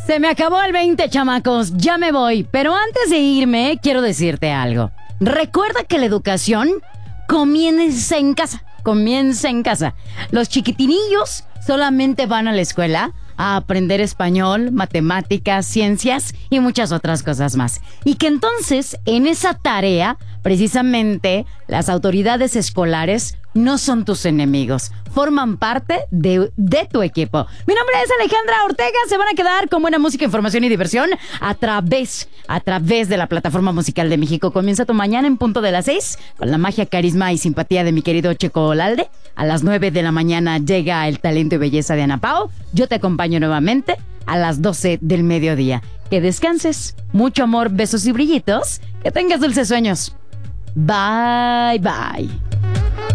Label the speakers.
Speaker 1: Se me acabó el 20, chamacos. Ya me voy. Pero antes de irme, quiero decirte algo. Recuerda que la educación comienza en casa. Comienza en casa. Los chiquitinillos solamente van a la escuela a aprender español, matemáticas, ciencias y muchas otras cosas más. Y que entonces, en esa tarea, precisamente, las autoridades escolares no son tus enemigos. Forman parte de tu equipo. Mi nombre es Alejandra Ortega. Se van a quedar con buena música, información y diversión a través de la plataforma musical de México. Comienza tu mañana en punto de las 6 con la magia, carisma y simpatía de mi querido Checo Olalde. A las 9 de la mañana llega el talento y belleza de Ana Pao. Yo te acompaño nuevamente a las 12 del mediodía. Que descanses. Mucho amor, besos y brillitos. Que tengas dulces sueños. Bye, bye.